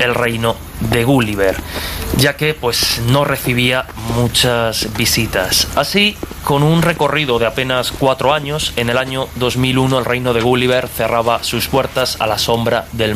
el reino de Gulliver, ya que pues no recibía muchas visitas. Así, con un recorrido de apenas 4 años, en el año 2001 el reino de Gulliver cerraba sus puertas a la sombra del